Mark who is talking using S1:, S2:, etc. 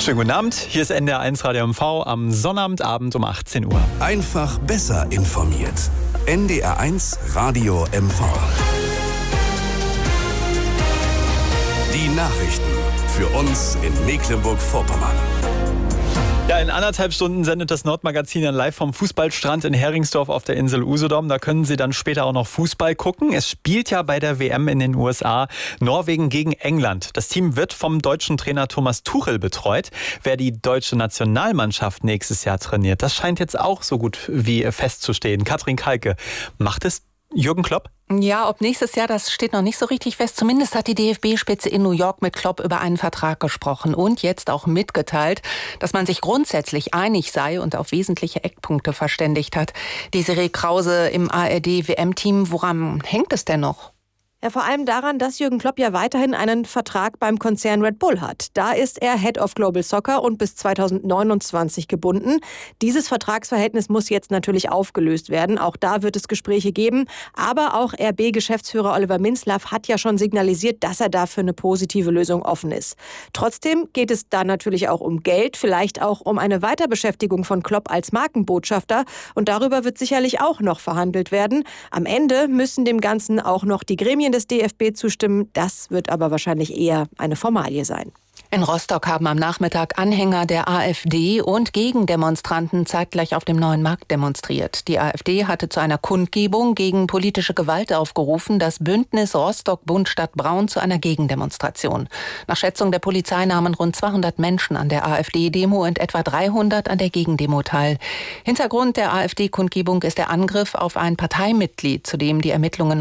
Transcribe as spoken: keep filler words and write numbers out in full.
S1: Schönen guten Abend, hier ist N D R eins Radio M V am Sonnabendabend um achtzehn Uhr.
S2: Einfach besser informiert. N D R eins Radio M V. Die Nachrichten für uns in Mecklenburg-Vorpommern.
S1: Ja, in anderthalb Stunden sendet das Nordmagazin dann live vom Fußballstrand in Heringsdorf auf der Insel Usedom. Da können Sie dann später auch noch Fußball gucken. Es spielt ja bei der W M in den U S A Norwegen gegen England. Das Team wird vom deutschen Trainer Thomas Tuchel betreut. Wer die deutsche Nationalmannschaft nächstes Jahr trainiert, das scheint jetzt auch so gut wie festzustehen. Katrin Kalke, macht es Jürgen Klopp?
S3: Ja, ob nächstes Jahr, das steht noch nicht so richtig fest. Zumindest hat die D F B-Spitze in New York mit Klopp über einen Vertrag gesprochen und jetzt auch mitgeteilt, dass man sich grundsätzlich einig sei und auf wesentliche Eckpunkte verständigt hat. Desiree Krause im A R D-W M-Team, woran hängt es denn noch?
S4: Ja, vor allem daran, dass Jürgen Klopp ja weiterhin einen Vertrag beim Konzern Red Bull hat. Da ist er Head of Global Soccer und bis zweitausendneunundzwanzig gebunden. Dieses Vertragsverhältnis muss jetzt natürlich aufgelöst werden. Auch da wird es Gespräche geben. Aber auch R B-Geschäftsführer Oliver Minzlaff hat ja schon signalisiert, dass er dafür eine positive Lösung offen ist. Trotzdem geht es da natürlich auch um Geld, vielleicht auch um eine Weiterbeschäftigung von Klopp als Markenbotschafter. Und darüber wird sicherlich auch noch verhandelt werden. Am Ende müssen dem Ganzen auch noch die Gremien des D F B zustimmen. Das wird aber wahrscheinlich eher eine Formalie sein.
S3: In Rostock haben am Nachmittag Anhänger der AfD und Gegendemonstranten zeitgleich auf dem Neuen Markt demonstriert. Die AfD hatte zu einer Kundgebung gegen politische Gewalt aufgerufen, das Bündnis Rostock-Bund-Stadt-Braun zu einer Gegendemonstration. Nach Schätzung der Polizei nahmen rund zweihundert Menschen an der AfD-Demo und etwa dreihundert an der Gegendemo teil. Hintergrund der AfD-Kundgebung ist der Angriff auf ein Parteimitglied, zu dem die Ermittlungen